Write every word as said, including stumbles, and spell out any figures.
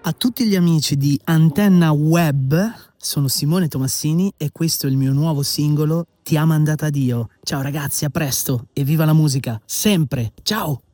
A tutti gli amici di Antenna Web, sono Simone Tomassini e questo è il mio nuovo singolo Ti ha mandata Dio. Ciao ragazzi, a presto e viva la musica, sempre, ciao!